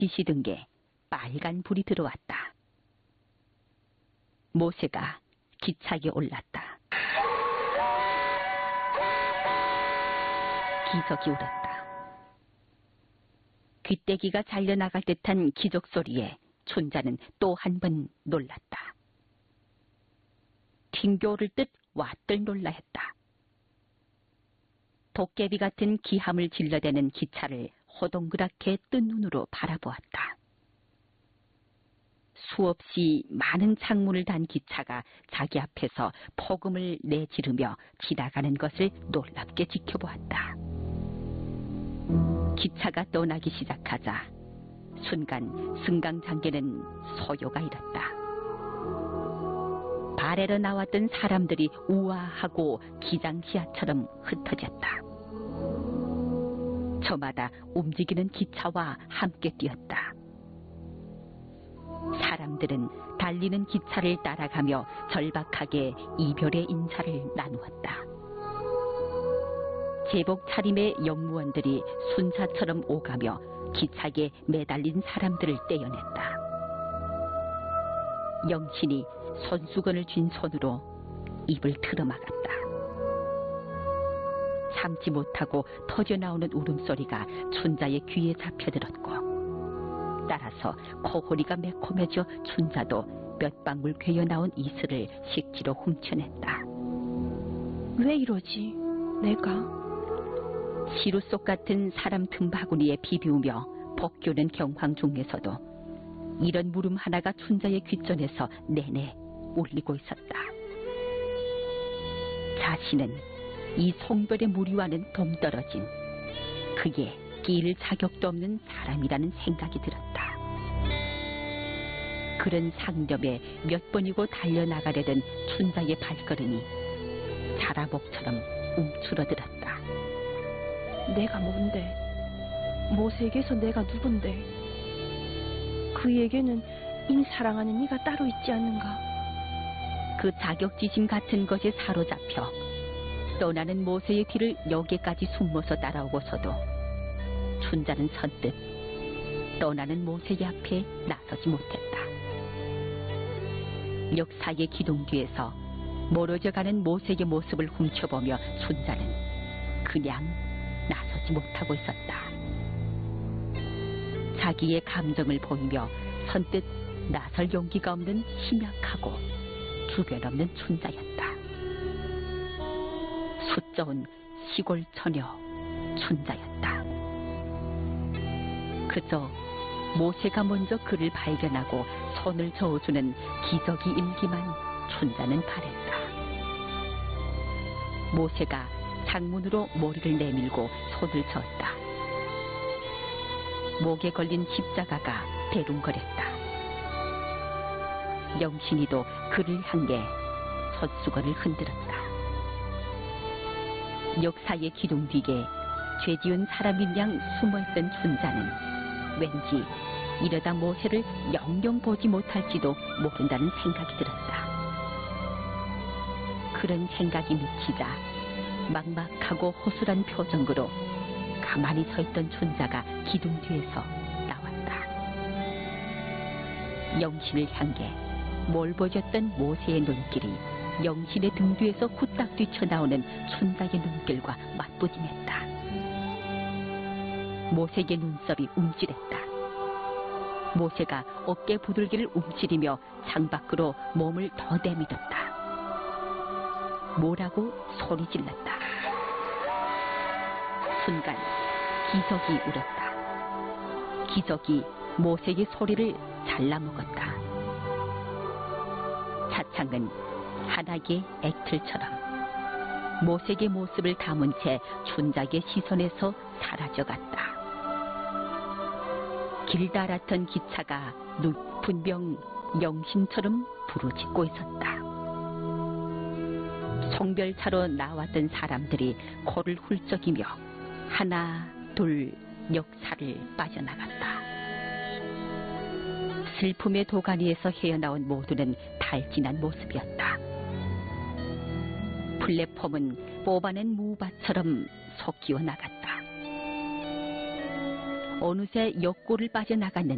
불빛이 든 게 빨간 불이 들어왔다. 모세가 기차에 올랐다. 기적이 울었다. 귀때기가 잘려나갈 듯한 기적 소리에 춘자는 또 한 번 놀랐다. 튕겨오를 듯 와들 놀라 했다. 도깨비 같은 기함을 질러대는 기차를 호동그랗게 뜬 눈으로 바라보았다. 수없이 많은 창문을 단 기차가 자기 앞에서 폭음을 내지르며 지나가는 것을 놀랍게 지켜보았다. 기차가 떠나기 시작하자 순간 승강장계는 소요가 일었다. 발에러 나왔던 사람들이 우아하고 기장시야처럼 흩어졌다. 저마다 움직이는 기차와 함께 뛰었다. 사람들은 달리는 기차를 따라가며 절박하게 이별의 인사를 나누었다. 제복 차림의 영무원들이 순사처럼 오가며 기차에 매달린 사람들을 떼어냈다. 영신이 손수건을 쥔 손으로 입을 틀어막았다. 참지 못하고 터져나오는 울음소리가 춘자의 귀에 잡혀들었고 따라서 코골이가 매콤해져 춘자도 몇 방울 괴어나온 이슬을 식지로 훔쳐냈다. 왜 이러지? 내가? 시루 속 같은 사람 틈바구니에 비비우며 복교는 경황 중에서도 이런 물음 하나가 춘자의 귓전에서 내내 울리고 있었다. 자신은 이 송별의 무리와는 동떨어진 그의 끼일 자격도 없는 사람이라는 생각이 들었다. 그런 상점에 몇 번이고 달려나가려던 춘자의 발걸음이 자라복처럼 움츠러들었다. 내가 뭔데? 모세에게서 내가 누군데? 그에게는 이미 사랑하는 이가 따로 있지 않는가? 그 자격지심 같은 것에 사로잡혀 떠나는 모세의 뒤를 여기까지 숨어서 따라오고서도 춘자는 선뜻 떠나는 모세의 앞에 나서지 못했다. 역사의 기둥 뒤에서 멀어져가는 모세의 모습을 훔쳐보며 춘자는 그냥 나서지 못하고 있었다. 자기의 감정을 보이며 선뜻 나설 용기가 없는 심약하고 주변 없는 춘자였다. 숫저온 시골 처녀 춘자였다. 그저 모세가 먼저 그를 발견하고 손을 저어주는 기적이 일기만 춘자는 바랬다. 모세가 창문으로 머리를 내밀고 손을 저었다. 목에 걸린 십자가가 대롱거렸다. 영신이도 그를 향해 젖수건을 흔들었다. 역사의 기둥 뒤에 죄지은 사람인 양 숨어있던 춘자는 왠지 이러다 모세를 영영 보지 못할지도 모른다는 생각이 들었다. 그런 생각이 미치자 막막하고 허술한 표정으로 가만히 서있던 춘자가 기둥 뒤에서 나왔다. 영신을 향해 몰보졌던 모세의 눈길이 영신의 등 뒤에서 후딱 뛰쳐나오는 춘자의 눈길과 맞부딪혔다. 모세의 눈썹이 움찔했다. 모세가 어깨 부들기를 움츠리며 창밖으로 몸을 더 내밀었다. 뭐라고 소리 질렀다. 순간 기적이 울었다. 기적이 모세의 소리를 잘라먹었다. 차창은 하나의 액틀처럼 모세의 모습을 담은 채 춘자의 시선에서 사라져갔다. 길다랗던 기차가 분명 영신처럼 부르짖고 있었다. 송별차로 나왔던 사람들이 코를 훌쩍이며 하나 둘 역사를 빠져나갔다. 슬픔의 도가니에서 헤어나온 모두는 탈진한 모습이었다. 플랫폼은 뽑아낸 무밭처럼 솟기어 나갔다. 어느새 옆골을 빠져나갔는지